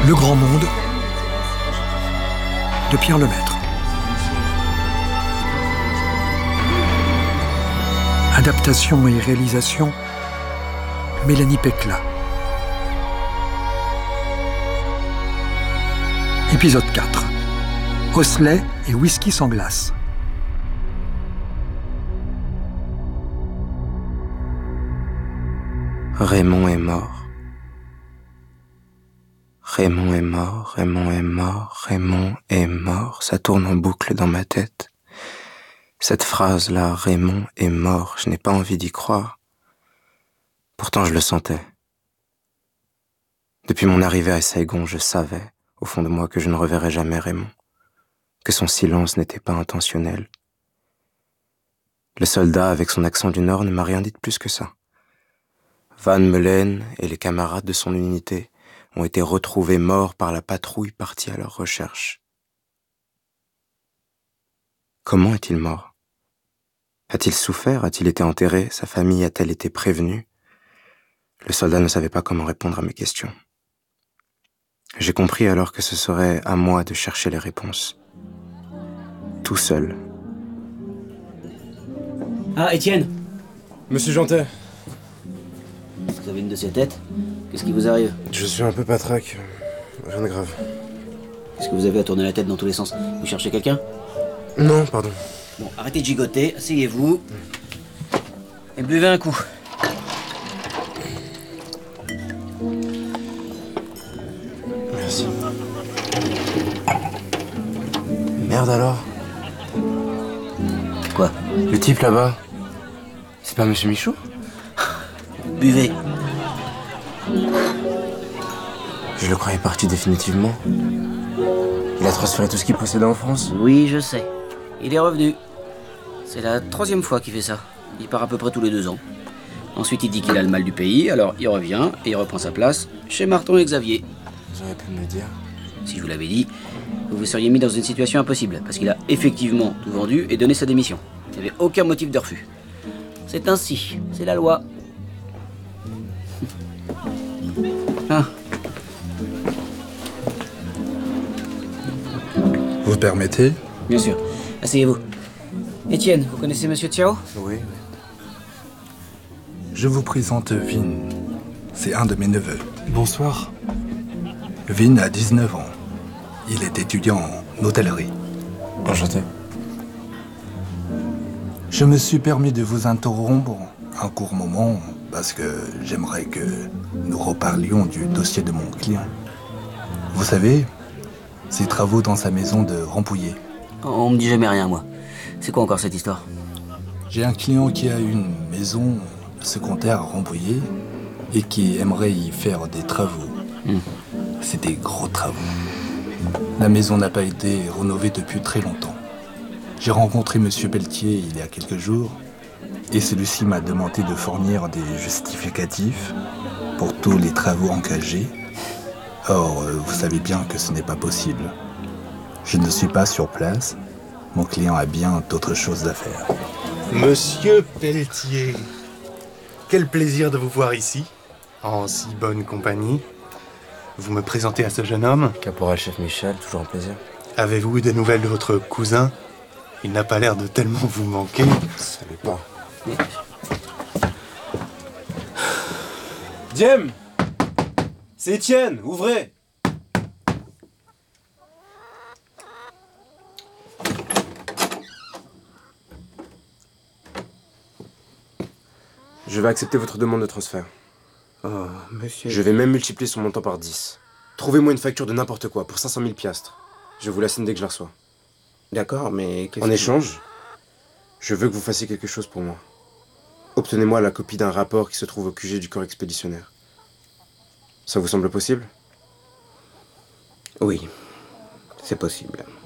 Le Grand Monde de Pierre Lemaître. Adaptation et réalisation, Mélanie Pecla. Épisode 4. Osselet et whisky sans glace. Raymond est mort. Raymond est mort, Raymond est mort, Raymond est mort. Ça tourne en boucle dans ma tête. Cette phrase-là, Raymond est mort, je n'ai pas envie d'y croire. Pourtant, je le sentais. Depuis mon arrivée à Saigon, je savais, au fond de moi, que je ne reverrais jamais Raymond, que son silence n'était pas intentionnel. Le soldat, avec son accent du Nord, ne m'a rien dit de plus que ça. Van Meulen et les camarades de son unité ont été retrouvés morts par la patrouille partie à leur recherche. Comment est-il mort? A-t-il souffert? A-t-il été enterré? Sa famille a-t-elle été prévenue? Le soldat ne savait pas comment répondre à mes questions. J'ai compris alors que ce serait à moi de chercher les réponses. Tout seul. Ah, Étienne! Monsieur Jantet. Vous avez une de ces têtes? Qu'est-ce qui vous arrive? Je suis un peu patraque. Rien de grave. Qu'est-ce que vous avez à tourner la tête dans tous les sens? Vous cherchez quelqu'un? Non, pardon. Bon, arrêtez de gigoter, asseyez-vous. Et buvez un coup. Merci. Merde alors. Quoi? Le type là-bas, c'est pas Monsieur Michaud? Buvez. Je le croyais parti définitivement. Il a transféré tout ce qu'il possédait en France. Oui, je sais. Il est revenu. C'est la 3e fois qu'il fait ça. Il part à peu près tous les 2 ans. Ensuite, il dit qu'il a le mal du pays, alors il revient et il reprend sa place chez Marton et Xavier. Vous auriez pu me le dire. Si je vous l'avais dit, vous vous seriez mis dans une situation impossible, parce qu'il a effectivement tout vendu et donné sa démission. Il n'y avait aucun motif de refus. C'est ainsi, c'est la loi. Ah. Vous permettez? Bien sûr. Asseyez-vous. Étienne, vous connaissez Monsieur Tiao? Oui. Je vous présente Vin. C'est un de mes neveux. Bonsoir. Vin a 19 ans. Il est étudiant en hôtellerie. Enchanté. Je me suis permis de vous interrompre un court moment parce que j'aimerais que nous reparlions du dossier de mon client. Vous savez, ses travaux dans sa maison de Rambouillet. On me dit jamais rien, moi. C'est quoi encore cette histoire? J'ai un client qui a une maison secondaire à Rambouillet et qui aimerait y faire des travaux. C'est des gros travaux. La maison n'a pas été rénovée depuis très longtemps. J'ai rencontré Monsieur Pelletier il y a quelques jours et celui-ci m'a demandé de fournir des justificatifs pour tous les travaux engagés. Or, vous savez bien que ce n'est pas possible. Je ne suis pas sur place. Mon client a bien d'autres choses à faire. Monsieur Pelletier, quel plaisir de vous voir ici, en si bonne compagnie. Vous me présentez à ce jeune homme. Caporal-chef Michel, toujours un plaisir. Avez-vous eu des nouvelles de votre cousin? Il n'a pas l'air de tellement vous manquer. Ça l'est pas. Diem! C'est Étienne, ouvrez! Je vais accepter votre demande de transfert. Oh, monsieur... Je vais même multiplier son montant par 10. Trouvez-moi une facture de n'importe quoi, pour 500 000 piastres. Je vous la signe dès que je la reçois. D'accord, mais... En échange, je veux que vous fassiez quelque chose pour moi. Obtenez-moi la copie d'un rapport qui se trouve au QG du corps expéditionnaire. Ça vous semble possible? Oui, c'est possible.